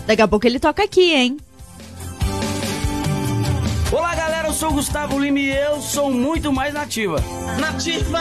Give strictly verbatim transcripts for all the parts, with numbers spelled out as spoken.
Daqui a pouco ele toca aqui, hein? Olá, galera, eu sou o Gustavo Lima e eu sou muito mais nativa. Nativa!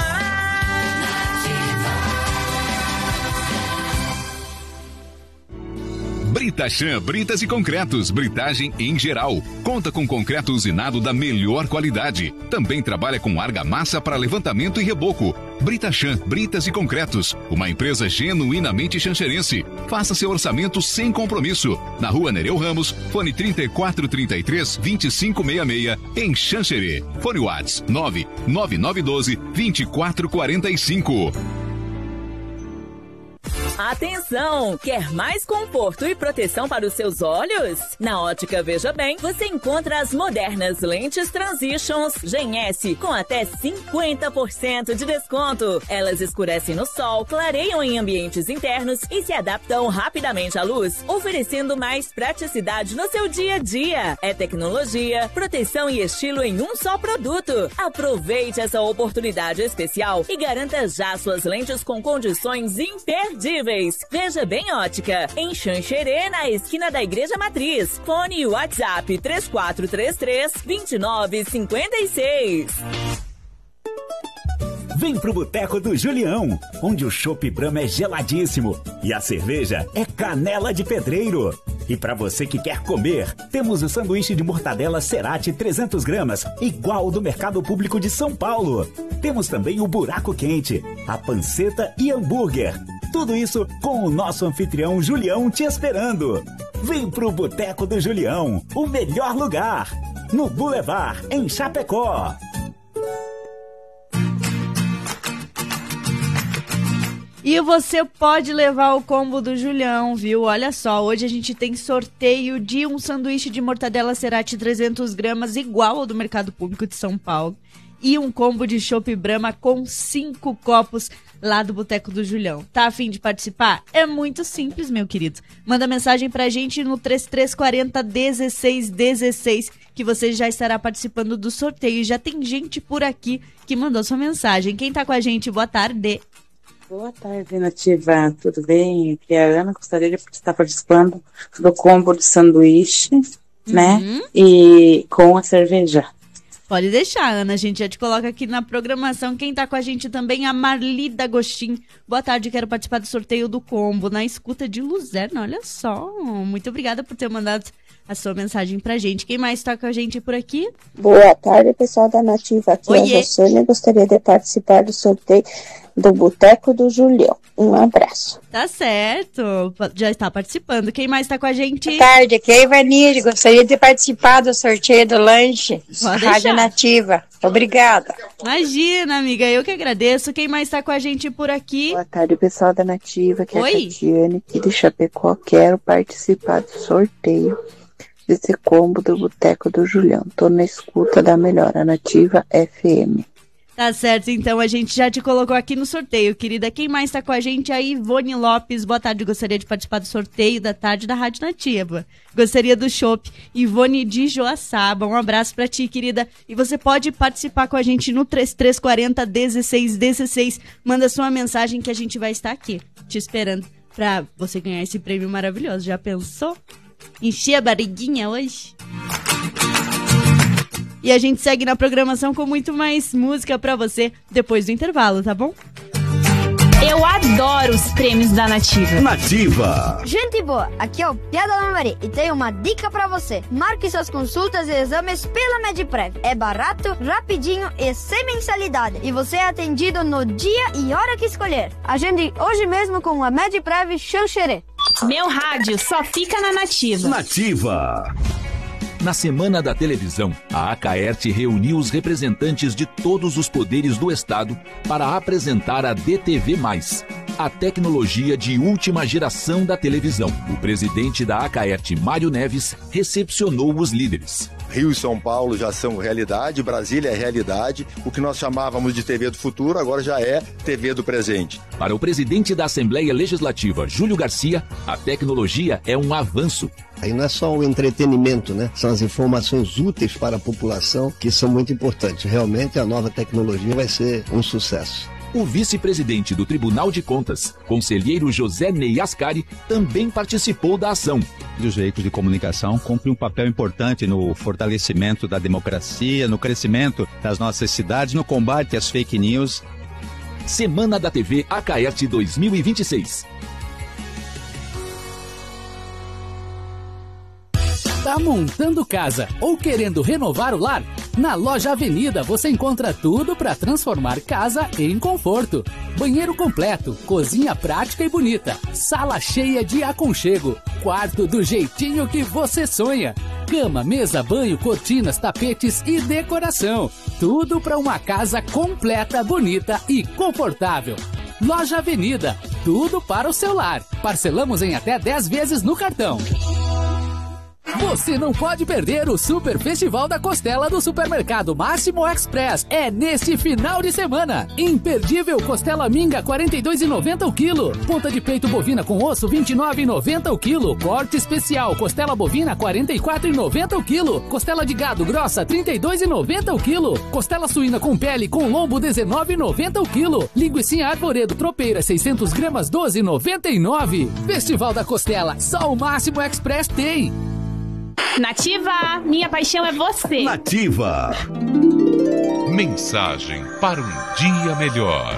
Britachan Britas e Concretos, britagem em geral. Conta com concreto usinado da melhor qualidade. Também trabalha com argamassa para levantamento e reboco. Britachan Britas e Concretos, uma empresa genuinamente xanxerense. Faça seu orçamento sem compromisso. Na rua Nereu Ramos, fone trinta e quatro, trinta e três, vinte e cinco sessenta e seis, em Xanxerê. Fone WhatsApp nove nove nove um dois, vinte e quatro quarenta e cinco. Atenção! Quer mais conforto e proteção para os seus olhos? Na Ótica Veja Bem, você encontra as modernas lentes Transitions Gen S com até cinquenta por cento de desconto. Elas escurecem no sol, clareiam em ambientes internos e se adaptam rapidamente à luz, oferecendo mais praticidade no seu dia a dia. É tecnologia, proteção e estilo em um só produto. Aproveite essa oportunidade especial e garanta já suas lentes com condições imperdíveis. Veja Bem Ótica, em Xanxerê, na esquina da Igreja Matriz. Fone e WhatsApp três quatro três três, dois nove cinco seis. Vem pro Boteco do Julião, onde o chopp Brahma é geladíssimo e a cerveja é canela de pedreiro. E para você que quer comer, temos o sanduíche de mortadela Cerati trezentos gramas, igual ao do Mercado Público de São Paulo. Temos também o buraco quente, a panceta e hambúrguer. Tudo isso com o nosso anfitrião Julião te esperando. Vem pro Boteco do Julião, o melhor lugar. No Boulevard, em Chapecó. E você pode levar o combo do Julião, viu? Olha só, hoje a gente tem sorteio de um sanduíche de mortadela Cerati trezentos gramas, igual ao do Mercado Público de São Paulo. E um combo de chopp Brahma com cinco copos lá do Boteco do Julião. Tá a fim de participar? É muito simples, meu querido. Manda mensagem pra gente no três três quatro zero, um seis um seis que você já estará participando do sorteio. Já tem gente por aqui que mandou sua mensagem. Quem tá com a gente? Boa tarde. Boa tarde, Nativa. Tudo bem? Aqui é a Ana. Gostaria de estar participando do combo de sanduíche, uhum. né? E com a cerveja. Pode deixar, Ana, a gente já te coloca aqui na programação. Quem tá com a gente também é a Marli D'Agostin. Boa tarde, quero participar do sorteio do combo na escuta de Luzerna, olha só. Muito obrigada por ter mandado a sua mensagem pra gente. Quem mais tá com a gente por aqui? Boa tarde, pessoal da Nativa. Aqui Oiê. é a Jossônia. Gostaria de participar do sorteio do Boteco do Julião. Um abraço. Tá certo, já está participando. Quem mais tá com a gente? Boa tarde, aqui é a Ivanir. Gostaria de participar do sorteio do lanche. Pode Rádio deixar. Nativa. Obrigada. Imagina, amiga, eu que agradeço. Quem mais tá com a gente por aqui? Boa tarde, pessoal da Nativa, que Oi. é a Tatiane, aqui de Chapecó. Quero participar do sorteio desse combo do Boteco do Julião. Tô na escuta da melhor, a Nativa F M. Tá certo, então a gente já te colocou aqui no sorteio, querida. Quem mais tá com a gente? A Ivone Lopes. Boa tarde, gostaria de participar do sorteio da tarde da Rádio Nativa. Gostaria do chopp. Ivone de Joaçaba. Um abraço pra ti, querida. E você pode participar com a gente no três três quatro zero, um seis um seis. Manda sua mensagem que a gente vai estar aqui, te esperando pra você ganhar esse prêmio maravilhoso. Já pensou? Encher a barriguinha hoje? E a gente segue na programação com muito mais música pra você depois do intervalo, tá bom? Eu adoro os prêmios da Nativa. Nativa. Gente boa, aqui é o Piada da Mari e tenho uma dica pra você. Marque suas consultas e exames pela Mediprev. É barato, rapidinho e sem mensalidade. E você é atendido no dia e hora que escolher. Agende hoje mesmo com a Mediprev Xanxerê. Meu rádio só fica na Nativa. Nativa. Na Semana da Televisão, a Acaerte reuniu os representantes de todos os poderes do Estado para apresentar a D T V mais, a tecnologia de última geração da televisão. O presidente da Acaerte, Mário Neves, recepcionou os líderes. Rio e São Paulo já são realidade, Brasília é realidade. O que nós chamávamos de T V do futuro agora já é T V do presente. Para o presidente da Assembleia Legislativa, Júlio Garcia, a tecnologia é um avanço. Aí não é só o entretenimento, né? São as informações úteis para a população que são muito importantes. Realmente a nova tecnologia vai ser um sucesso. O vice-presidente do Tribunal de Contas, conselheiro José Ney Ascari, também participou da ação. Os veículos de comunicação cumprem um papel importante no fortalecimento da democracia, no crescimento das nossas cidades, no combate às fake news. Semana da T V Acaerte dois mil e vinte e seis. Tá montando casa ou querendo renovar o lar? Na Loja Avenida você encontra tudo para transformar casa em conforto. Banheiro completo, cozinha prática e bonita, sala cheia de aconchego, quarto do jeitinho que você sonha. Cama, mesa, banho, cortinas, tapetes e decoração. Tudo para uma casa completa, bonita e confortável. Loja Avenida, tudo para o seu lar. Parcelamos em até dez vezes no cartão. Você não pode perder o Super Festival da Costela do Supermercado Máximo Express. É neste final de semana. Imperdível costela minga quarenta e dois reais e noventa centavos o quilo. Ponta de peito bovina com osso vinte e nove reais e noventa centavos o quilo. Corte especial costela bovina quarenta e quatro reais e noventa centavos o quilo. Costela de gado grossa trinta e dois reais e noventa centavos o quilo. Costela suína com pele com lombo dezenove reais e noventa centavos o quilo. Linguicinha Arvoredo tropeira seiscentas gramas doze reais e noventa e nove centavos. Festival da Costela, só o Máximo Express tem. Nativa, minha paixão é você. Nativa. Mensagem para um dia melhor.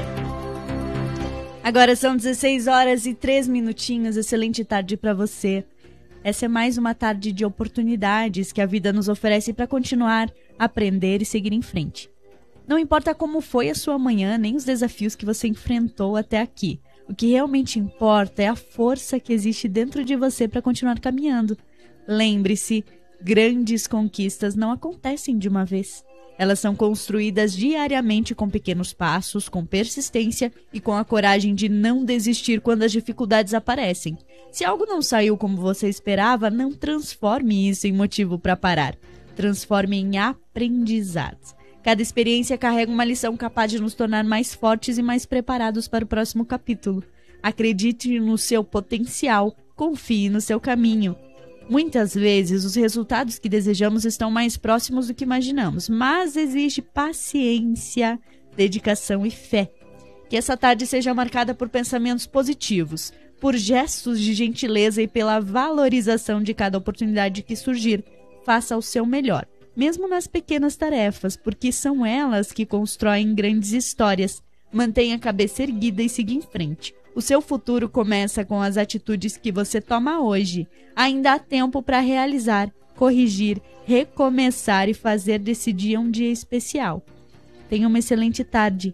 Agora são dezesseis horas e três minutinhos. Excelente tarde para você. Essa é mais uma tarde de oportunidades que a vida nos oferece para continuar, aprender e seguir em frente. Não importa como foi a sua manhã, nem os desafios que você enfrentou até aqui. O que realmente importa é a força que existe dentro de você para continuar caminhando. Lembre-se, grandes conquistas não acontecem de uma vez. Elas são construídas diariamente com pequenos passos, com persistência e com a coragem de não desistir quando as dificuldades aparecem. Se algo não saiu como você esperava, não transforme isso em motivo para parar. Transforme em aprendizado. Cada experiência carrega uma lição capaz de nos tornar mais fortes e mais preparados para o próximo capítulo. Acredite no seu potencial, confie no seu caminho. Muitas vezes, os resultados que desejamos estão mais próximos do que imaginamos, mas exige paciência, dedicação e fé. Que essa tarde seja marcada por pensamentos positivos, por gestos de gentileza e pela valorização de cada oportunidade que surgir. Faça o seu melhor, mesmo nas pequenas tarefas, porque são elas que constroem grandes histórias. Mantenha a cabeça erguida e siga em frente. O seu futuro começa com as atitudes que você toma hoje. Ainda há tempo para realizar, corrigir, recomeçar e fazer desse dia um dia especial. Tenha uma excelente tarde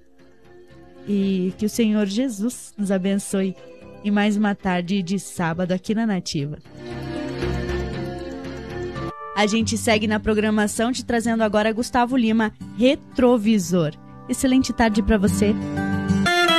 e que o Senhor Jesus nos abençoe em mais uma tarde de sábado aqui na Nativa. A gente segue na programação te trazendo agora Gustavo Lima, Retrovisor. Excelente tarde para você.